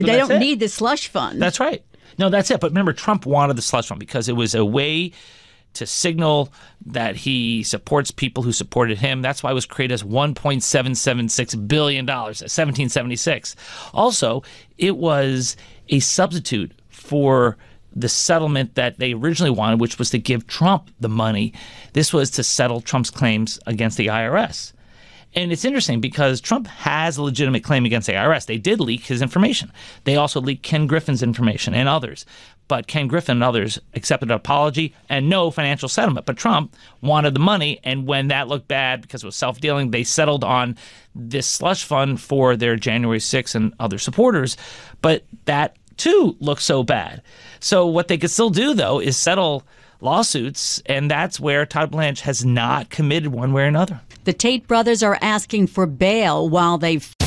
They don't need the slush fund. That's right. No, that's it. But remember, Trump wanted the slush fund because it was a way to signal that he supports people who supported him. That's why it was created as $1.776 billion, 1776. Also, it was a substitute for the settlement that they originally wanted, which was to give Trump the money. This was to settle Trump's claims against the IRS. And it's interesting because Trump has a legitimate claim against the IRS. They did leak his information. They also leaked Ken Griffin's information and others. But Ken Griffin and others accepted an apology and no financial settlement. But Trump wanted the money, and when that looked bad because it was self-dealing, they settled on this slush fund for their January 6th and other supporters. But that, too, looks so bad. So what they could still do, though, is settle lawsuits, and that's where Todd Blanche has not committed one way or another. The Tate brothers are asking for bail while they